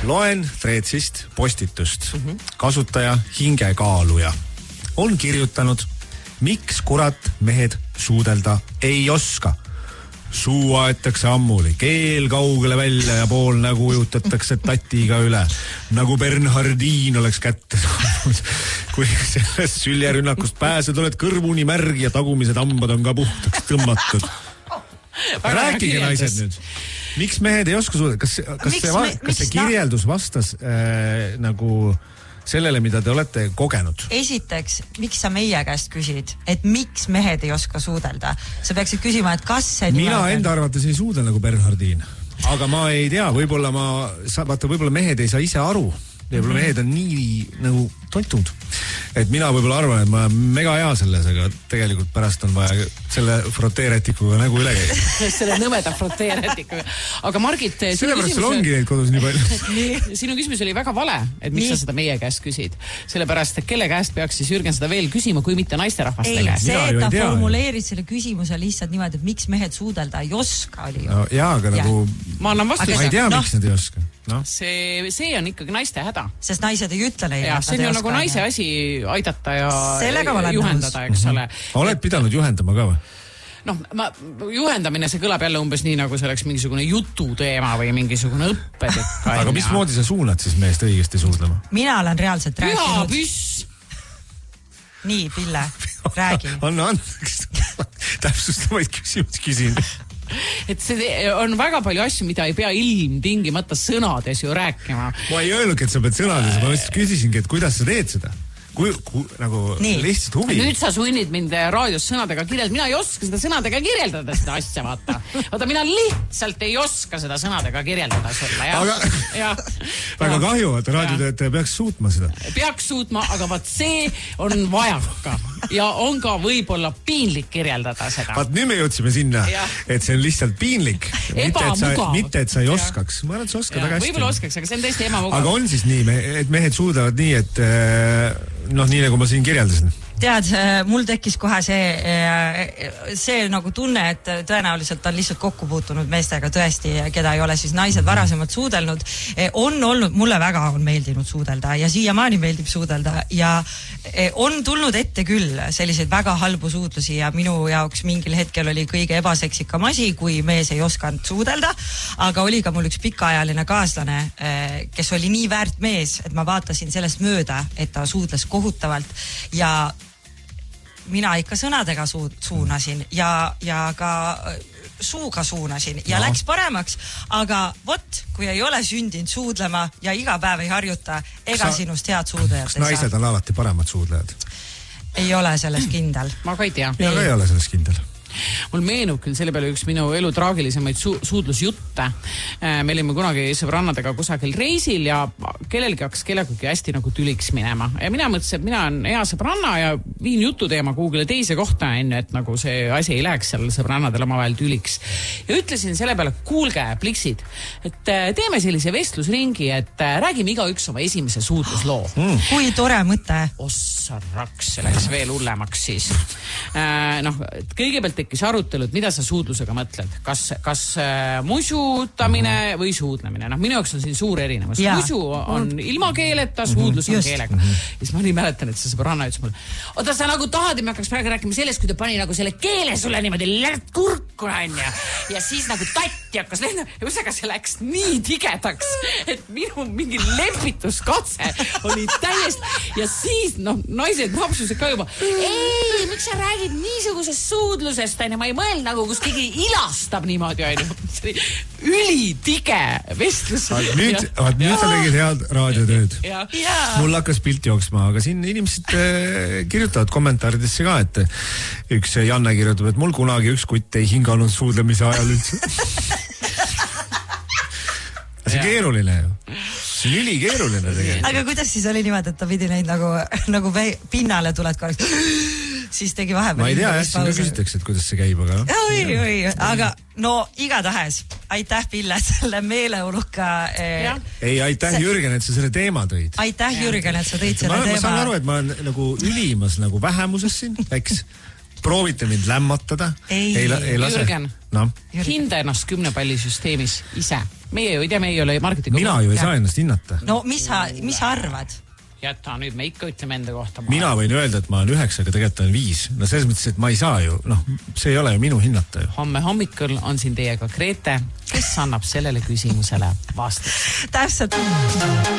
loen Threadsist postitust. Kasutaja hingekaaluja on kirjutanud, miks kurat mehed suudelda ei oska. Suu aetakse ammuli, keel kaugele välja ja pool nägu ujutatakse tatiga üle. Nagu Bernhardin oleks kätte saanud. Kui sellest süljerünnakust pääsed, oled kõrvuni märg ja tagumised hambad on ka puhtaks tõmmatud. Rääkige naised nüüd. Miks mehed ei oska suudelda? Kas see kirjeldus vastas nagu sellele, mida te olete kogenud? Esiteks, miks sa meie käest küsid, et miks mehed ei oska suudelda? Sa peaksid küsima, et kas see... Mina enda arvates ei suudel nagu Bernhardin. Aga ma ei tea, võib-olla mehed ei saa ise aru. Võib-olla mehed on nii nagu toitunud. Et mina võib-olla arvan, et ma olen mega hea selles, aga tegelikult pärast on vaja selle froteerätikuga nägu üle käia. Selle nõmeda froteerätikuga. Aga Margit... Sellepärast sul ongi neid kodus nii palju. Sinu küsimus oli väga vale, et miks sa seda meie käest küsid. Sellepärast, et kelle käest peaks siis Jürgen seda veel küsima, kui mitte naisterahvaste käest. See, et ta formuleeris selle küsimuse lihtsalt niimoodi, et miks mehed suudelda ei oska, oli ju. No, jaa, aga nagu... Ma annan vastuse. Ma ei tea, miks nad ei oska. No. See on ikkagi naiste häda. Sest naised ei ütle neile. See on nagu naise asi aidata ja juhendada, eks ole. Oled pidanud juhendama ka või? Juhendamine, see kõlab jälle umbes nii, nagu see oleks mingisugune jututeema või mingisugune õppetükk. Aga mismoodi sa suunad siis meest õigesti suudlema? Mina olen reaalselt rääkinud. Nii, Pille, räägi. Anna, täpsustavaid küsimusi küsin. Et see on väga palju asju, mida ei pea ilmtingimata sõnades ju rääkima. Ma ei öelnud, et sa pead sõnades, ma küsisingi, et kuidas sa teed seda? Nagu lihtsalt huvi. Nüüd sa sunnid mind raadios sõnadega kirjeldada. Mina ei oska seda sõnadega kirjeldada seda asja, vaata. Vaata, mina lihtsalt ei oska seda sõnadega kirjeldada sulle. Väga kahju, et raadiotöötaja peaks suutma seda. Peaks suutma, aga vaat see on vajaka. Ja on ka võib-olla piinlik kirjeldada seda. Vaat nüüd me jõudsime sinna, et see on lihtsalt piinlik. Mitte, et sa ei oskaks. Ma arvan, et sa oskad väga hästi. Võib-olla oskaks, aga see on tõesti ebamugav. Aga on siis nii, et mehed suudavad nii, et nii nagu ma siin kirjeldasin. Tead, mul tekkis kohe see nagu tunne, et tõenäoliselt on lihtsalt kokku puutunud meestega tõesti, keda ei ole siis naised varasemalt suudelnud. On olnud, mulle väga on meeldinud suudelda ja siiamaani meeldib suudelda ja on tulnud ette küll selliseid väga halbu suudlusi ja minu jaoks mingil hetkel oli kõige ebaseksikam asi, kui mees ei osanud suudelda, aga oli ka mul üks pikaajaline kaaslane, kes oli nii väärt mees, et ma vaatasin sellest mööda, et ta suudles kohutavalt ja mina ikka sõnadega suunasin ja ka suuga suunasin ja läks paremaks, aga vot, kui ei ole sündinud suudlema ja iga päev ei harjuta, ega sinust head suudlejat ei saa. Kas naised on alati paremad suudlejad? Ei ole selles kindel. Ma ka ei tea. Mina ka ei ole selles kindel. Mul meenub küll selle peale üks minu elu traagilisemaid suudlusjutte. Me olime kunagi sõbrannadega kusagil reisil ja kellelgi hakkas kellegagi hästi nagu tüliks minema. Ja mina mõtlesin, et mina on hea sõbranna ja viin jututeema kuhugile teise kohta, et nagu see asi ei läheks seal sõbrannadel omavahel tüliks. Ja ütlesin selle peale, kuulge, pliksid, et teeme sellise vestlusringi, et räägime igaüks oma esimese suudlusloo. Kui tore mõte. Ossa raks, see läks veel hullemaks siis. Kõigepealt tekkis arutelud, mida sa suudlusega mõtled? Kas musutamine või suudlemine? Minu jaoks on siin suur erinevus. Musu on ilma keeleta, suudlus on keelega. Ja siis ma nii mäletan, et see sõbranna ütles mulle, oota, sa nagu tahad, et me hakkaks praegu rääkima sellest, kui ta pani nagu selle keele sulle niimoodi lärt kurku ja siis nagu tatti hakkas lendama ja üsega see läks nii tigedaks, et minu mingi lepituskatse oli täiesti ja siis naised napsused ka juba ei, miks sa räägid niisugusest suudlusest, ma ei mõelnud nagu, kus keegi ilastab niimoodi, ülitige vestlus. Nüüd sa tegid head raadiotööd. Mul hakkas pilt jooksma, aga siin inimesed kirjutavad kommentaaridesse ka, et üks Janne kirjutab, et mul kunagi üks kutt ei hinganud suudlemise ajal üldse. See keeruline ju. See on ülikeeruline tegelikult. Aga kuidas siis oli niimoodi, et ta pidi neid nagu pinnale tuled korraks siis tegi vahepeal. Ma ei tea, siin ka küsitakse, et kuidas see käib, aga... Oi, aga igatahes, aitäh Pille selle meeleuluka... Ei, aitäh Jürgen, et sa selle teema tõid. Aitäh Jürgen, et sa tõid selle teema. Ma saan aru, et ma olen nagu ülimas nagu vähemuses siin, eks? proovite mind lämmatada. Ei lase. Jürgen, no. Hinda ennast 10 palli süsteemis ise. Meie ju ei tea, meie ei ole marketingu. Mina ju ei saa ennast hinnata. No mis sa arvad? Jäta, nüüd me ikka ütleme enda kohta. Mina võin öelda, et ma olen 9, aga tegelikult olen 5. No selles mõttes, et ma ei saa ju, see ei ole ju minu hinnata ju. Homme hommikul on siin teiega Grete, kes annab sellele küsimusele vastust. Täpselt.